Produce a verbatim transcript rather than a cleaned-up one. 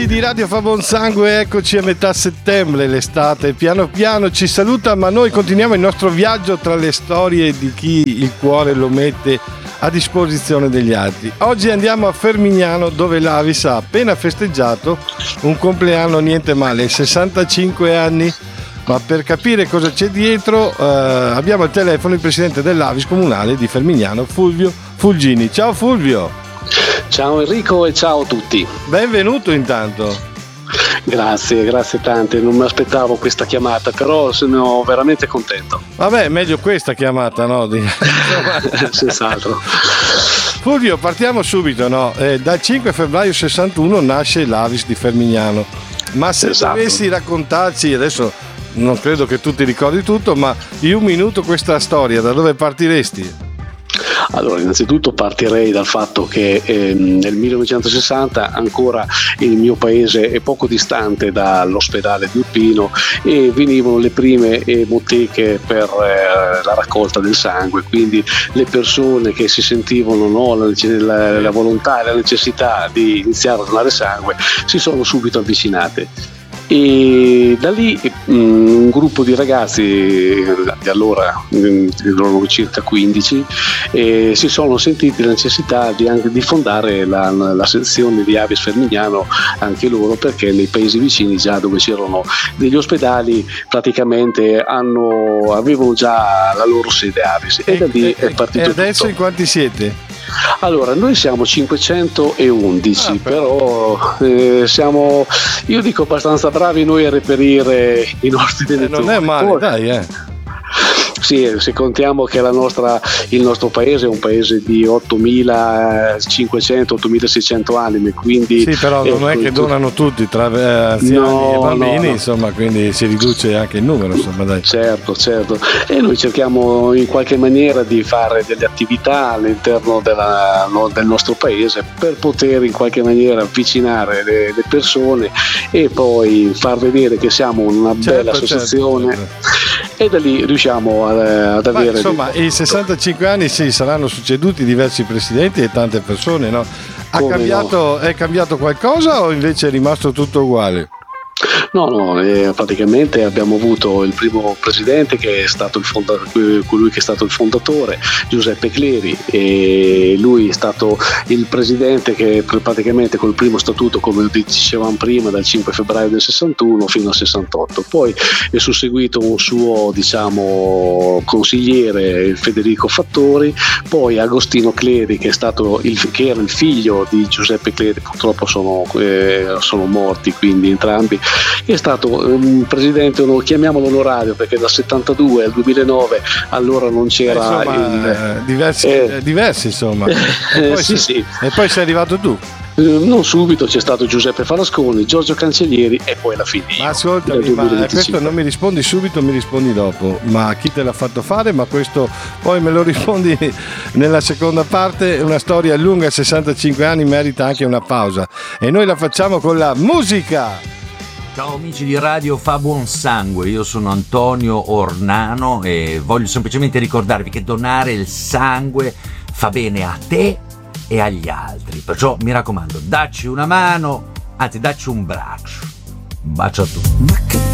Amici di Radio Fa Buon Sangue, eccoci a metà settembre, l'estate piano piano ci saluta, ma noi continuiamo il nostro viaggio tra le storie di chi il cuore lo mette a disposizione degli altri. Oggi andiamo a Fermignano, dove l'Avis ha appena festeggiato un compleanno niente male, sessantacinque anni. Ma per capire cosa c'è dietro eh, abbiamo al telefono il presidente dell'Avis comunale di Fermignano, Fulvio Fulgini. Ciao Fulvio. Ciao Enrico e ciao a tutti. Benvenuto intanto. Grazie, grazie tante, non mi aspettavo questa chiamata, però sono veramente contento. Vabbè, meglio questa chiamata, no? Senz'altro. Fulvio, partiamo subito, no? Eh, dal cinque febbraio sessantuno nasce l'Avis di Fermignano, ma se Esatto. dovessi raccontarci, adesso non credo che tu ti ricordi tutto, ma in un minuto questa storia, da dove partiresti? Allora, innanzitutto partirei dal fatto che ehm, nel millenovecentosessanta ancora il mio paese è poco distante dall'ospedale di Urbino e venivano le prime emoteche per eh, la raccolta del sangue, quindi le persone che si sentivano no, la, la, la volontà e la necessità di iniziare a donare sangue si sono subito avvicinate. E da lì mh, un gruppo di ragazzi di allora, erano circa quindici, eh, si sono sentiti la necessità di, anche, di fondare la, la sezione di Avis Fermignano anche loro, perché nei paesi vicini, già dove c'erano degli ospedali, praticamente hanno, avevano già la loro sede Avis, e, e da lì è partito e adesso tutto. In quanti siete? Allora, noi siamo cinquecentoundici, ah, però eh, siamo, io dico, abbastanza bravi noi a reperire i nostri eh, direttori. non è male, Poi, dai, eh. Sì, se contiamo che la nostra, il nostro paese è un paese di ottomilacinquecento ottomilaseicento anime, quindi sì, però non ecco, è che donano tutti tra eh, anziani no, e bambini, no, no. insomma, quindi si riduce anche il numero, insomma, dai. Certo, certo. E noi cerchiamo in qualche maniera di fare delle attività all'interno della, no, del nostro paese per poter in qualche maniera avvicinare le, le persone e poi far vedere che siamo una Certo, bella certo, associazione. certo. E da lì riusciamo ad, ad Ma avere. insomma, i sessantacinque anni sì, saranno succeduti diversi presidenti e tante persone, no? Ha Come cambiato, no? È cambiato qualcosa o invece è rimasto tutto uguale? No, no, eh, praticamente abbiamo avuto il primo presidente che è stato il fonda- colui che è stato il fondatore, Giuseppe Cleri, e lui è stato il presidente che praticamente col primo statuto, come dicevamo prima, dal cinque febbraio del sessantuno fino al sessantotto. Poi è susseguito un suo, diciamo, consigliere, Federico Fattori, poi Agostino Cleri che è stato il, che era il figlio di Giuseppe Cleri, purtroppo sono, eh, sono morti, quindi entrambi. È stato un presidente, chiamiamolo onorario, perché dal settantadue al duemilanove allora non c'era eh, insomma, il, eh, diversi, eh, diversi insomma. E poi, sì, sei, sì. e poi sei arrivato tu. Non subito, c'è stato Giuseppe Farasconi, Giorgio Cancellieri e poi alla fine io. Ma ascoltami, ma questo non mi rispondi subito, mi rispondi dopo. Ma chi te l'ha fatto fare? Ma questo poi me lo rispondi nella seconda parte. Una storia lunga, sessantacinque anni, merita anche una pausa. E noi la facciamo con la musica. Ciao amici di Radio Fa Buon Sangue, io sono Antonio Ornano e voglio semplicemente ricordarvi che donare il sangue fa bene a te e agli altri, perciò mi raccomando, dacci una mano, anzi dacci un braccio. Un bacio a tutti.